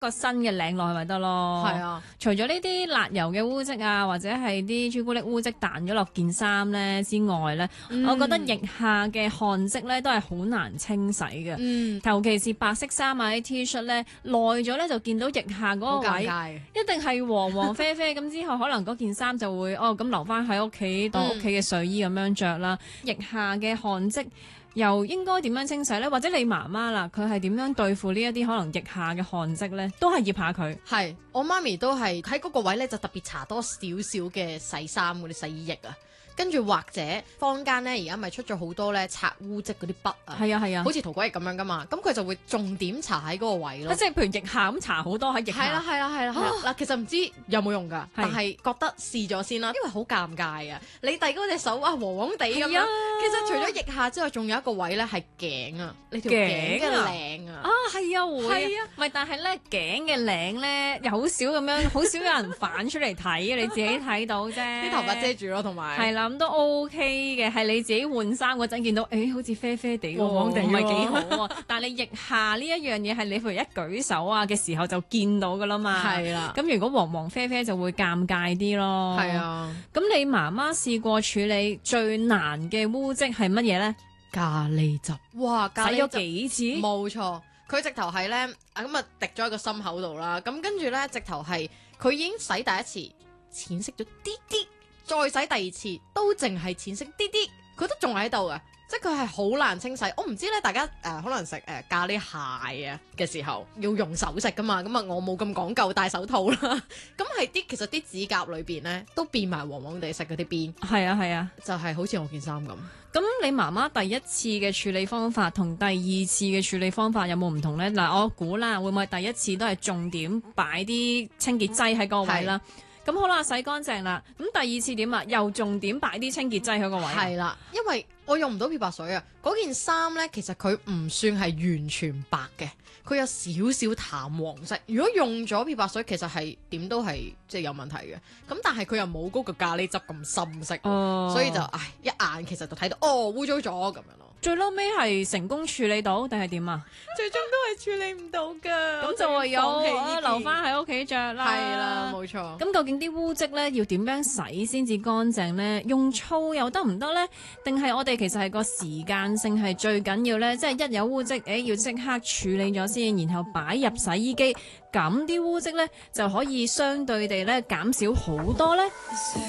個新嘅領落去咪得咯。 係啊， 除咗呢啲辣油嘅污跡啊，或者係啲朱古力污跡彈咗落件衫咧之外咧，我覺得腋下嘅汗跡咧都係好難清洗嘅。尤其是白色衫啊啲 T 恤咧，耐咗咧就見到腋下嗰個位，一定係黃黃啡啡咁之後，可能嗰件衫就會咁留翻喺屋企當屋企嘅睡衣咁樣着啦。腋下嘅汗跡又應該點樣清洗咧？或者你媽媽啦，佢係點樣對付呢一啲可能腋下嘅汗跡咧？都係醃下佢。 係，我媽咪都係喺嗰個位咧，就特別搽多少少嘅洗衫嗰啲洗衣液啊。跟住或者坊間咧，而家咪出咗好多咧擦污漬嗰啲筆啊， 係啊係啊， 好似塗改液咁樣噶嘛，咁佢就會重點搽喺嗰個位咯。 即係譬如腋下咁搽好多喺腋下。 係啦係啦係啦係啦。嗱，其實唔知有冇用㗎，但係覺得試咗先啦，因為好尷尬啊！你遞嗰隻手黃黃地咁樣，其實除咗腋下之外，仲有一個位咧係頸啊，你條頸嘅領啊。 係啊會。係啊，唔係但係咧頸嘅領咧又好少咁樣，好少有人反出嚟睇，你自己睇到啫。 啲頭髮遮住咯，同埋係啦。咁都 OK 嘅，係你自己換衫嗰陣見到，好似啡啡地黃黃地，唔係幾好喎。但係你腋下呢一樣嘢係你譬如一舉手啊嘅時候就見到噶啦嘛。 係啦。 咁如果黃黃啡啡就會尷尬啲咯。 係啊。 咁你媽媽試過處理最難嘅污漬係乜嘢咧？ 咖喱汁。哇！咖喱汁洗咗幾次？ 冇錯，佢直頭係咧咁啊滴咗喺個心口度啦。咁跟住咧，直頭係佢已經洗第一次，淺色咗啲啲。再洗第二次都淨係淺色啲啲，佢都仲喺度嘅，即係佢係好難清洗。我唔知咧，大家可能食咖喱蟹啊嘅時候要用手食噶嘛，咁啊我冇咁講究戴手套啦。咁係其實啲指甲裏邊咧都變埋黃黃地色嗰啲邊。係啊係啊，就係好似我件衫咁。 咁你媽媽第一次嘅處理方法同第二次嘅處理方法有冇唔同呢？嗱，我估啦，會唔會第一次都係重點擺啲清潔劑喺個位啦？咁好啦，洗乾淨啦。咁第二次點啊？又重點擺啲清潔劑喺個位。 係啦，因為我用唔到漂白水啊。嗰件衫呢，其實佢唔算係完全白嘅，佢有少少淡黃色。如果用咗漂白水，其實係點都係即係有問題嘅。咁但係佢又冇嗰個咖喱汁咁深色，所以就一眼其實就睇到污糟咗咁樣咯。 最嬲尾係成功處理到定係點啊？ 最終都係處理唔到㗎， 咁就唯有留翻喺屋企着啦。 係啦，冇錯。 咁究竟啲污漬咧要點樣洗先至乾淨咧？用醋又得唔得咧？定係我哋其實係個時間性係最緊要咧？即係一有污漬，要即刻處理咗先，然後擺入洗衣機，咁啲污漬咧就可以相對地咧減少好多咧。